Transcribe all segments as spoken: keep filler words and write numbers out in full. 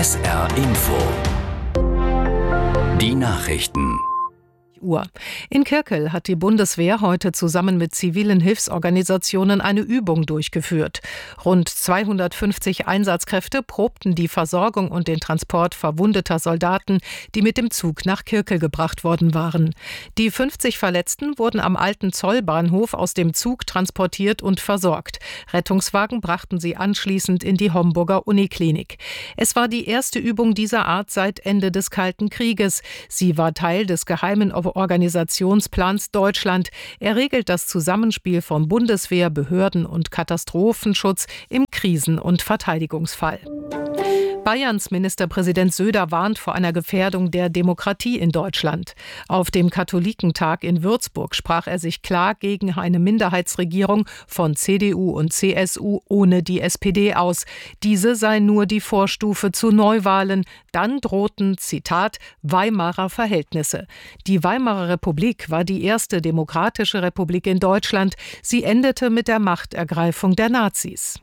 S R Info. Die Nachrichten. Uhr. In Kirkel hat die Bundeswehr heute zusammen mit zivilen Hilfsorganisationen eine Übung durchgeführt. Rund zweihundertfünfzig Einsatzkräfte probten die Versorgung und den Transport verwundeter Soldaten, die mit dem Zug nach Kirkel gebracht worden waren. Die fünfzig Verletzten wurden am alten Zollbahnhof aus dem Zug transportiert und versorgt. Rettungswagen brachten sie anschließend in die Homburger Uniklinik. Es war die erste Übung dieser Art seit Ende des Kalten Krieges. Sie war Teil des geheimen Organisationsplans Deutschland. Er regelt das Zusammenspiel von Bundeswehr, Behörden und Katastrophenschutz im Krisen- und Verteidigungsfall. Bayerns Ministerpräsident Söder warnt vor einer Gefährdung der Demokratie in Deutschland. Auf dem Katholikentag in Würzburg sprach er sich klar gegen eine Minderheitsregierung von C D U und C S U ohne die S P D aus. Diese sei nur die Vorstufe zu Neuwahlen. Dann drohten, Zitat, Weimarer Verhältnisse. Die Weimarer Republik war die erste demokratische Republik in Deutschland. Sie endete mit der Machtergreifung der Nazis.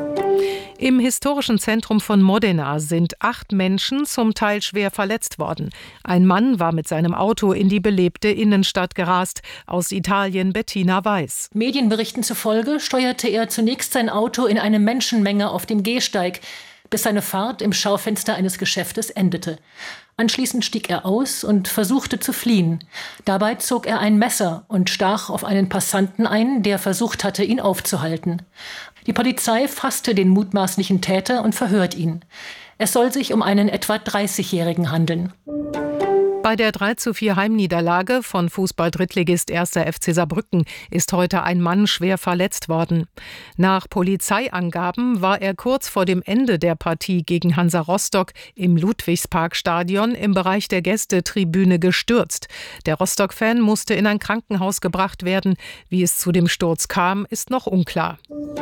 Im historischen Zentrum von Modena sind acht Menschen zum Teil schwer verletzt worden. Ein Mann war mit seinem Auto in die belebte Innenstadt gerast. Aus Italien Bettina Weiß. Medienberichten zufolge steuerte er zunächst sein Auto in eine Menschenmenge auf dem Gehsteig, bis seine Fahrt im Schaufenster eines Geschäftes endete. Anschließend stieg er aus und versuchte zu fliehen. Dabei zog er ein Messer und stach auf einen Passanten ein, der versucht hatte, ihn aufzuhalten. Die Polizei fasste den mutmaßlichen Täter und verhört ihn. Es soll sich um einen etwa dreißigjährigen handeln. Bei der drei zu vier Heimniederlage von Fußball-Drittligist erster F C Saarbrücken ist heute ein Mann schwer verletzt worden. Nach Polizeiangaben war er kurz vor dem Ende der Partie gegen Hansa Rostock im Ludwigsparkstadion im Bereich der Gästetribüne gestürzt. Der Rostock-Fan musste in ein Krankenhaus gebracht werden. Wie es zu dem Sturz kam, ist noch unklar.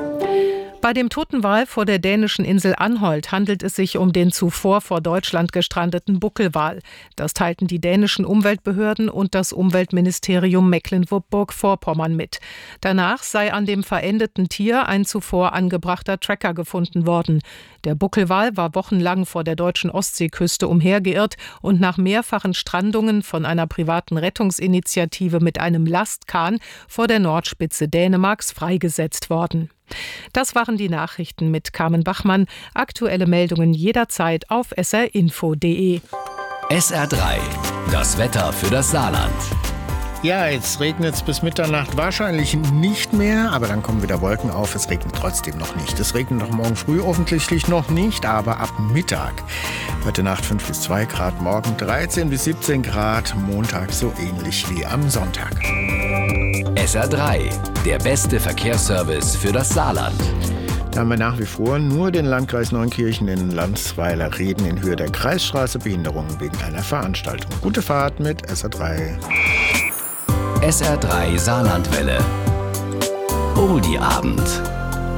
Bei dem Totenwal vor der dänischen Insel Anholt handelt es sich um den zuvor vor Deutschland gestrandeten Buckelwal. Das teilten die dänischen Umweltbehörden und das Umweltministerium Mecklenburg-Vorpommern mit. Danach sei an dem verendeten Tier ein zuvor angebrachter Tracker gefunden worden. Der Buckelwal war wochenlang vor der deutschen Ostseeküste umhergeirrt und nach mehrfachen Strandungen von einer privaten Rettungsinitiative mit einem Lastkahn vor der Nordspitze Dänemarks freigesetzt worden. Das waren die Nachrichten mit Carmen Bachmann. Aktuelle Meldungen jederzeit auf s r info punkt d e. S R drei. Das Wetter für das Saarland. Ja, jetzt regnet es bis Mitternacht wahrscheinlich nicht mehr, aber dann kommen wieder Wolken auf. Es regnet trotzdem noch nicht. Es regnet noch morgen früh offensichtlich noch nicht, aber ab Mittag. Heute Nacht fünf bis zwei Grad, morgen dreizehn bis siebzehn Grad, Montag so ähnlich wie am Sonntag. S R drei, der beste Verkehrsservice für das Saarland. Da haben wir nach wie vor nur den Landkreis Neunkirchen in Landsweiler Reden in Höhe der Kreisstraße Behinderungen wegen einer Veranstaltung. Gute Fahrt mit S R drei. S R drei Saarlandwelle. Oldie Abend.